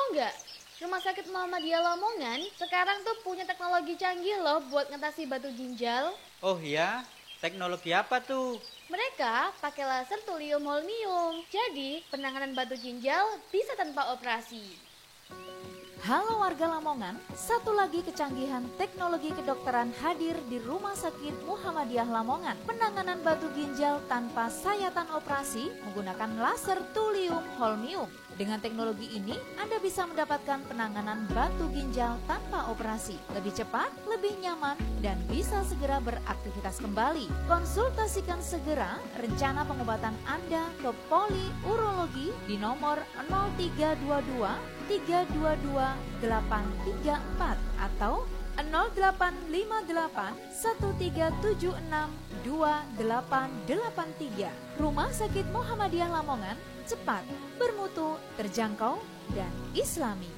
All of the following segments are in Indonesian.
nggak? Rumah Sakit Muhammadiyah Lamongan sekarang tuh punya teknologi canggih loh buat ngatasi batu ginjal. Oh iya, teknologi apa tuh? Mereka pakai laser thulium holmium. Jadi, penanganan batu ginjal bisa tanpa operasi. Halo warga Lamongan, satu lagi kecanggihan teknologi kedokteran hadir di Rumah Sakit Muhammadiyah Lamongan. Penanganan batu ginjal tanpa sayatan operasi menggunakan laser thulium holmium. Dengan teknologi ini, Anda bisa mendapatkan penanganan batu ginjal tanpa operasi. Lebih cepat, lebih nyaman, dan bisa segera beraktivitas kembali. Konsultasikan segera rencana pengobatan Anda ke Poli Urologi di nomor 0322 322 834 atau 0858 1376 2883. Rumah Sakit Muhammadiyah Lamongan, cepat, bermutu, terjangkau, dan islami.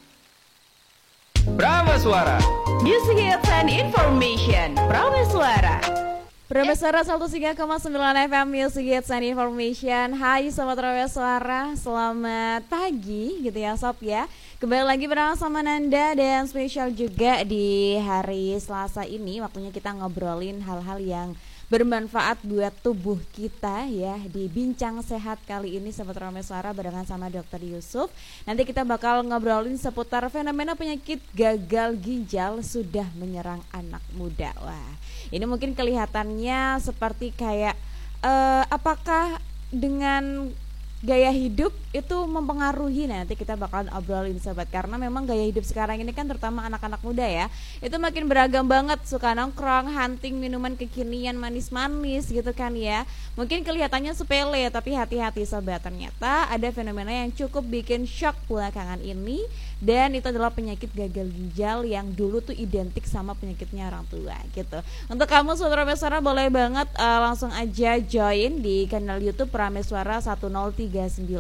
Prameswara Music Hits and Information. Prameswara. Prameswara 103,9 FM Music Hits and Information. Hai Sobat Prameswara, selamat pagi gitu ya Sob ya. Kembali lagi bersama Nanda dan spesial juga di hari Selasa ini. Waktunya kita ngobrolin hal-hal yang bermanfaat buat tubuh kita ya. Di Bincang Sehat kali ini Sobat Prameswara barengan sama Dr. Yusuf. Nanti kita bakal ngobrolin seputar fenomena penyakit gagal ginjal sudah menyerang anak muda. Wah, ini mungkin kelihatannya seperti kayak apakah dengan gaya hidup itu mempengaruhi. Nanti kita bakalan obrolin sobat, karena memang gaya hidup sekarang ini kan terutama anak-anak muda ya, itu makin beragam banget, suka nongkrong, hunting, minuman kekinian manis-manis gitu kan ya. Mungkin kelihatannya sepele tapi hati-hati sobat, ternyata ada fenomena yang cukup bikin shock belakangan ini, dan itu adalah penyakit gagal ginjal yang dulu tuh identik sama penyakitnya orang tua gitu. Untuk kamu Sobat Prameswara boleh banget langsung aja join di kanal YouTube Prameswara 1039,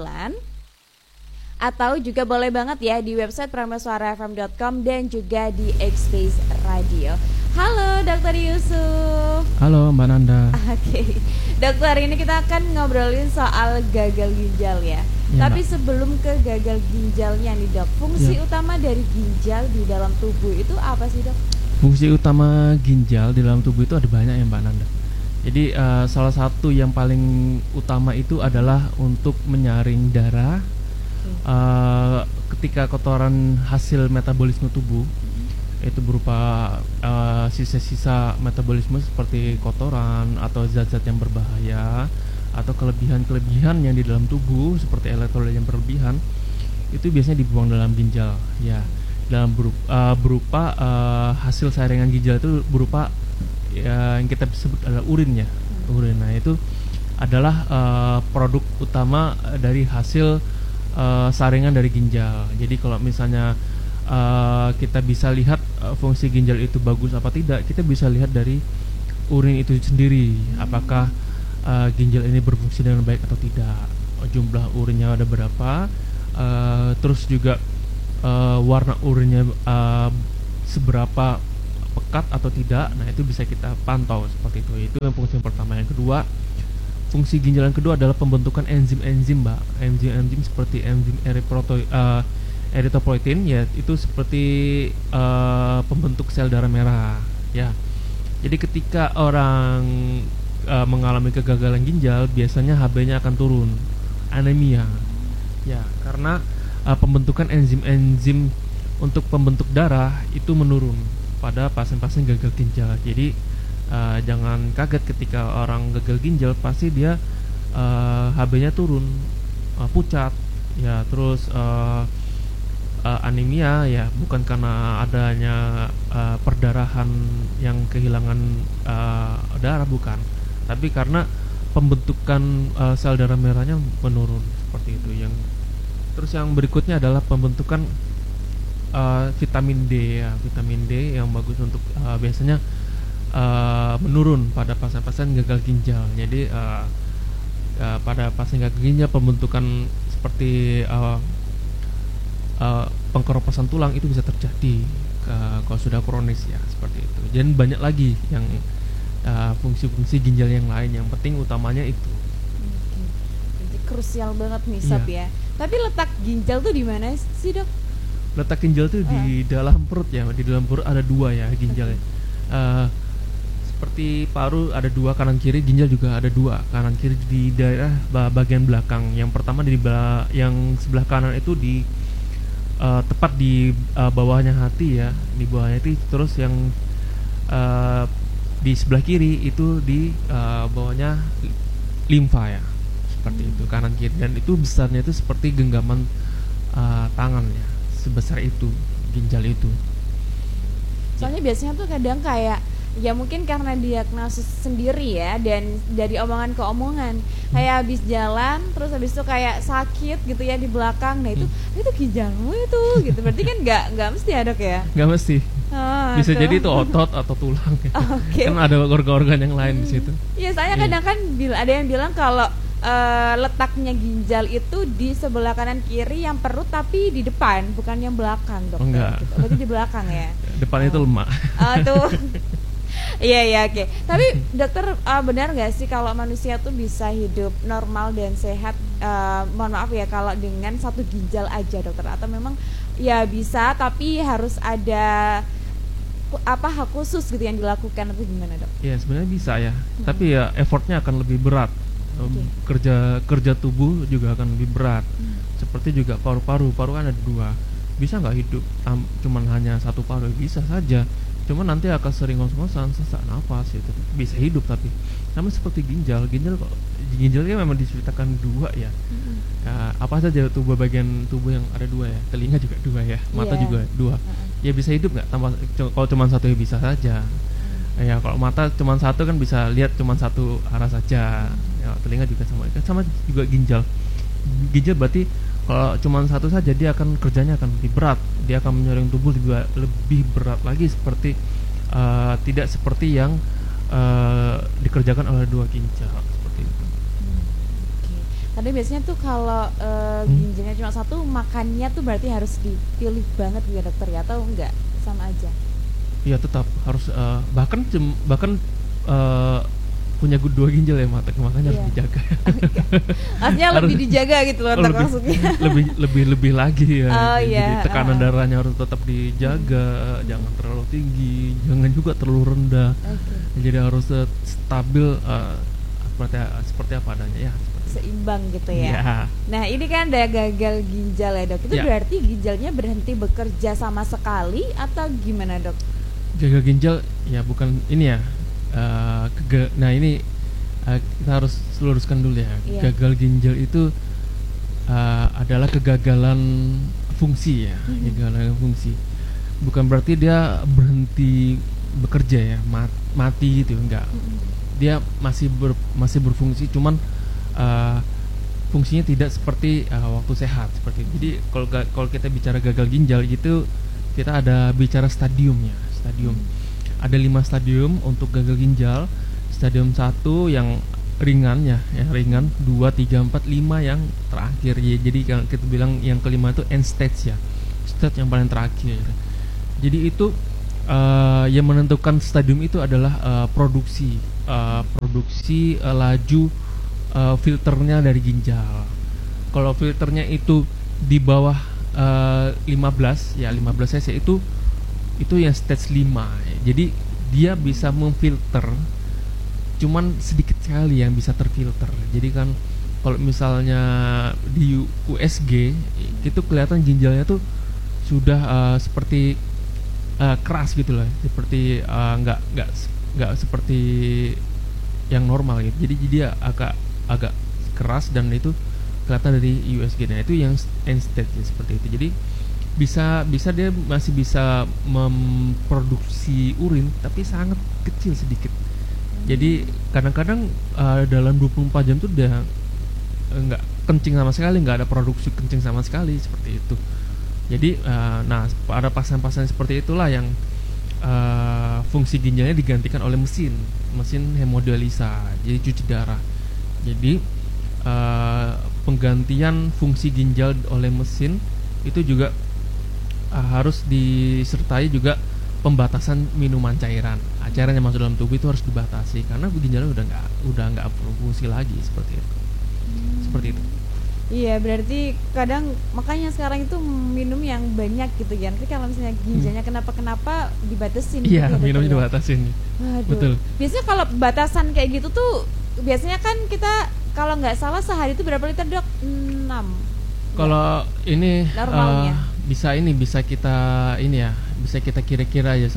atau juga boleh banget ya di website prameswarafm.com dan juga di X-Space Radio. Halo Dr. Yusuf. Halo Mbak Nanda. Oke. Dokter, hari ini kita akan ngobrolin soal gagal ginjal ya. Tapi Mbak, sebelum ke gagal ginjalnya nih Dok, fungsi utama dari ginjal di dalam tubuh itu apa sih Dok? Fungsi utama ginjal di dalam tubuh itu ada banyak ya Mbak Nanda. Jadi salah satu yang paling utama itu adalah untuk menyaring darah. Ketika kotoran hasil metabolisme tubuh itu berupa sisa-sisa metabolisme seperti kotoran atau zat-zat yang berbahaya atau kelebihan-kelebihan yang di dalam tubuh seperti elektrolit yang berlebihan, itu biasanya dibuang dalam ginjal ya, dalam berupa hasil saringan ginjal itu berupa yang kita sebut adalah urin ya, urin. Nah itu adalah produk utama dari hasil saringan dari ginjal. Jadi kalau misalnya kita bisa lihat fungsi ginjal itu bagus apa tidak, kita bisa lihat dari urin itu sendiri, apakah ginjal ini berfungsi dengan baik atau tidak, jumlah urinnya ada berapa, terus juga warna urinnya seberapa pekat atau tidak. Nah itu bisa kita pantau seperti itu. Itu yang fungsi yang pertama. Yang kedua, fungsi ginjal yang kedua adalah pembentukan enzim-enzim Mbak. Enzim-enzim seperti enzim erythropoietin ya, itu seperti pembentuk sel darah merah ya. Jadi ketika orang mengalami kegagalan ginjal, biasanya HB-nya akan turun, anemia ya, karena pembentukan enzim-enzim untuk pembentuk darah itu menurun pada pasien-pasien gagal ginjal. Jadi jangan kaget ketika orang gagal ginjal, pasti dia HB-nya turun, pucat ya, terus anemia ya, bukan karena adanya perdarahan yang kehilangan darah, bukan, tapi karena pembentukan sel darah merahnya menurun seperti itu. Terus yang berikutnya adalah pembentukan vitamin D ya, vitamin D yang bagus untuk biasanya menurun pada pasien-pasien gagal ginjal. Jadi pada pasien gagal ginjal pembentukan seperti pengkeroposan tulang itu bisa terjadi kalau sudah kronis ya, seperti itu. Dan banyak lagi yang fungsi-fungsi ginjal yang lain, yang penting utamanya itu. Jadi krusial banget nih Sob ya. Tapi letak ginjal tuh di mana sih, Dok? Letak ginjal tuh di dalam perut ya. Di dalam perut ada 2 ya ginjalnya. Seperti paru ada 2, kanan kiri. Ginjal juga ada 2, kanan kiri di daerah bagian belakang. Yang pertama yang sebelah kanan itu di tepat di bawahnya hati ya, di bawahnya hati. Terus yang di sebelah kiri itu di bawahnya limfa ya, seperti itu, kanan kiri. Dan itu besarnya itu seperti genggaman tangan ya, sebesar itu ginjal itu. Soalnya biasanya tuh kadang kayak ya mungkin karena diagnosis sendiri ya, dan dari omongan ke omongan kayak habis jalan terus habis itu kayak sakit gitu ya di belakang. Nah itu ginjalmu itu gitu. Berarti kan nggak mesti ya, Dok ya? Nggak mesti. Bisa tuh. jadi itu otot atau tulang ya. Okay. Kan ada organ-organ yang lain di situ. Iya, saya kadang kan ada yang bilang kalau letaknya ginjal itu di sebelah kanan kiri yang perut, tapi di depan bukan yang belakang, Dokter. Enggak. Gitu. Berarti di belakang ya. Depan itu lemak. Tuh. Iya, oke. Tapi dokter, benar nggak sih kalau manusia tuh bisa hidup normal dan sehat? Mohon maaf ya kalau dengan 1 ginjal aja, Dokter, atau memang ya bisa tapi harus ada hal khusus gitu yang dilakukan, atau gimana, Dok? Ya sebenarnya bisa ya, tapi ya effortnya akan lebih berat. Kerja tubuh juga akan lebih berat. Seperti juga paru-paru kan ada 2. Bisa nggak hidup cuman hanya 1 paru? Bisa saja, cuman nanti akan sering ngos-ngosan, sesak nafas itu. Bisa hidup tapi sama seperti ginjalnya memang diceritakan 2 ya. Ya, apa saja bagian tubuh yang ada 2 ya, telinga juga 2 ya, mata juga 2. Ya bisa hidup nggak kalau cuma 1 ya bisa saja. Ya kalau mata cuma 1 kan bisa lihat cuma 1 arah saja. Ya, telinga juga sama juga ginjal berarti kalau cuma 1 saja dia akan kerjanya akan lebih berat, dia akan menyaring tubuh lebih berat lagi, seperti tidak seperti yang dikerjakan oleh 2 ginjal seperti itu. Tapi biasanya tuh kalau ginjalnya cuma 1, makannya tuh berarti harus dipilih banget ya, Dokter ya, atau enggak sama aja? Iya, tetap harus bahkan punya 2 ginjal ya, makanya harus dijaga. Artinya lebih dijaga gitu loh, maksudnya. lebih lagi ya. Jadi tekanan darahnya harus tetap dijaga, jangan terlalu tinggi, jangan juga terlalu rendah. Jadi harus stabil seperti apa adanya ya. Seimbang gitu ya. Nah ini kan ada gagal ginjal ya, Dok. Itu berarti ginjalnya berhenti bekerja sama sekali atau gimana, Dok? Gagal ginjal ya bukan ini ya. Nah ini kita harus luruskan dulu ya. Gagal ginjal itu adalah kegagalan fungsi ya. Kegagalan fungsi. Bukan berarti dia berhenti bekerja ya, mati gitu, enggak. Dia masih berfungsi, cuman fungsinya tidak seperti waktu sehat seperti itu. Jadi kalau kita bicara gagal ginjal gitu, kita ada bicara stadiumnya. Ada 5 stadium untuk gagal ginjal. Stadium 1 yang ringan ya, yang ringan, 2, 3, 4, 5 yang terakhir ya. Jadi kalau kita bilang yang kelima itu end stage ya, stage yang paling terakhir. Jadi itu yang menentukan stadium itu adalah produksi laju filternya dari ginjal. Kalau filternya itu di bawah 15 cc itu yang stage 5. Jadi dia bisa memfilter, cuman sedikit sekali yang bisa terfilter. Jadi kan kalau misalnya di USG itu kelihatan ginjalnya tuh sudah seperti keras gitu loh, seperti nggak seperti yang normal gitu. Jadi dia agak keras dan itu kelihatan dari USG. Nah itu yang end stage ya, seperti itu. Jadi bisa dia masih bisa memproduksi urin tapi sangat kecil sedikit. Jadi kadang-kadang dalam 24 jam tuh udah nggak kencing sama sekali, nggak ada produksi kencing sama sekali seperti itu. Jadi nah pada pasien-pasien seperti itulah yang fungsi ginjalnya digantikan oleh mesin hemodialisa, jadi cuci darah. Jadi penggantian fungsi ginjal oleh mesin itu juga harus disertai juga pembatasan minuman cairan yang masuk dalam tubuh itu harus dibatasi karena ginjalnya udah nggak berfungsi lagi seperti itu. Seperti itu. Iya, berarti kadang makanya sekarang itu minum yang banyak gitu ya. Nanti kalau misalnya ginjalnya kenapa-kenapa dibatasin gitu Iya, ya, Dok, minumnya ya? dibatasin. Waduh. Betul. Biasanya kalau batasan kayak gitu tuh biasanya kan kita kalau nggak salah sehari itu berapa liter, Dok? 6. Kalau ini Normalnya. bisa kita kira-kira ya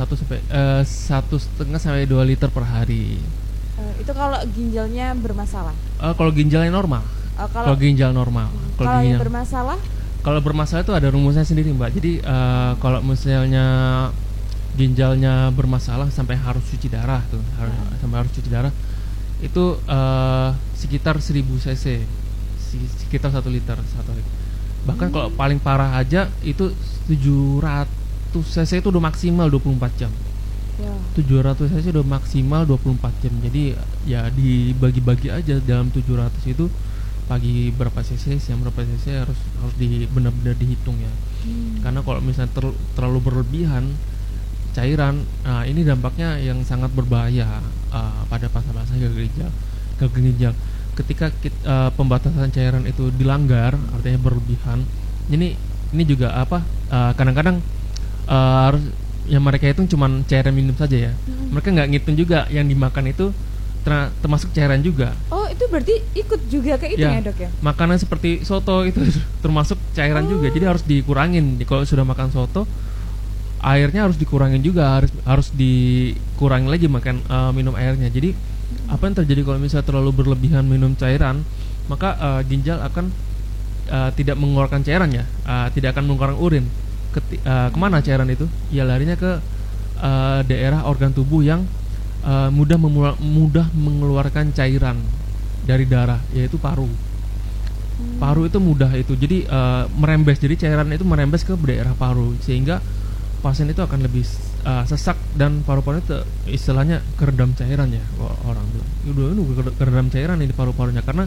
1,5 sampai 2 liter per hari. Itu kalau ginjalnya bermasalah. Kalau ginjalnya normal. Kalau ginjal normal. Kalau yang bermasalah? Kalau bermasalah itu ada rumusnya sendiri, Mbak. Jadi kalau misalnya ginjalnya bermasalah sampai harus cuci darah tuh, sampai harus cuci darah itu sekitar 1000 cc, sekitar 1 liter. Bahkan kalau paling parah aja itu 700 cc itu udah maksimal 24 jam. Ya. 700 cc udah maksimal 24 jam. Jadi ya dibagi-bagi aja dalam 700 itu pagi berapa cc, siang berapa cc harus benar-benar dihitung ya. Karena kalau misalnya terlalu berlebihan cairan, ini dampaknya yang sangat berbahaya pada pasien-pasien gagal ginjal. Ketika pembatasan cairan itu dilanggar, artinya berlebihan. Ini juga kadang-kadang harus yang mereka hitung cuman cairan minum saja ya. Mereka nggak ngitung juga yang dimakan itu termasuk cairan juga. Oh, itu berarti ikut juga ke itu ya, Dok ya? Makanan seperti soto itu termasuk cairan juga. Jadi harus dikurangin. Kalau sudah makan soto, airnya harus dikurangin juga, harus dikurangin lagi minum airnya. Jadi apa yang terjadi kalau misalnya terlalu berlebihan minum cairan, maka ginjal akan tidak mengeluarkan cairan ya, tidak akan mengeluarkan urin. Kemana cairan itu? Ya larinya ke daerah organ tubuh yang mudah mengeluarkan cairan dari darah, yaitu paru. Paru itu mudah itu, jadi merembes. Jadi cairan itu merembes ke daerah paru, sehingga pasien itu akan lebih sesak dan paru-parunya itu istilahnya keredam cairan ya, orang bilang. Udah keredam cairan ini paru-parunya, karena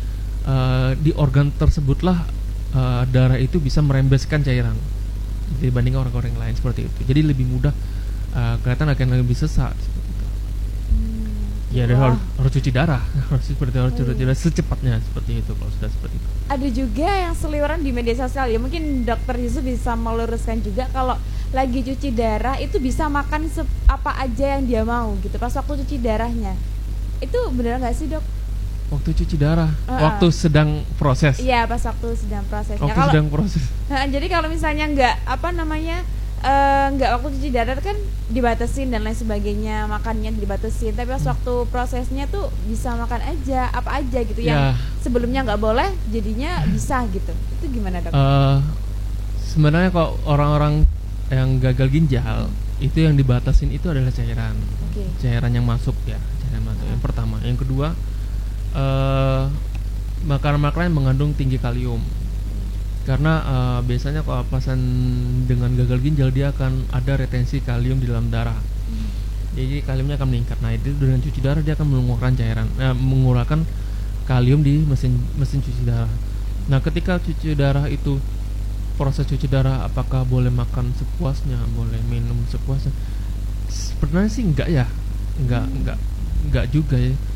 di organ tersebutlah darah itu bisa merembeskan cairan dibanding orang-orang lain seperti itu. Jadi lebih mudah, kelihatan akan lebih sesak. Ya, dan harus cuci darah, harus cuci darah secepatnya seperti itu kalau sudah seperti itu. Ada juga yang seliweran di media sosial ya, mungkin Dokter Yusuf bisa meluruskan juga kalau lagi cuci darah itu bisa makan apa aja yang dia mau gitu pas waktu cuci darahnya. Itu benar nggak sih, Dok? Waktu cuci darah, waktu sedang proses. Iya, pas waktu sedang prosesnya. Waktu sedang proses. Jadi kalau misalnya nggak nggak waktu cuci darah kan dibatasin dan lain sebagainya, makannya dibatasin. Tapi pas waktu prosesnya tuh bisa makan aja apa aja gitu yang sebelumnya nggak boleh jadinya bisa gitu. Itu gimana, Dok? Sebenarnya kok orang-orang yang gagal ginjal itu yang dibatasin itu adalah cairan. Cairan yang masuk ya, cairan masuk. Yang pertama, yang kedua makanan-makanan yang mengandung tinggi kalium. Karena biasanya kalau pasien dengan gagal ginjal dia akan ada retensi kalium di dalam darah. Jadi kaliumnya akan meningkat. Nah, itu dengan cuci darah dia akan mengeluarkan kalium di mesin cuci darah. Nah, ketika cuci darah itu, proses cuci darah apakah boleh makan sepuasnya, boleh minum sepuasnya? Sebenarnya sih enggak ya. Enggak juga ya.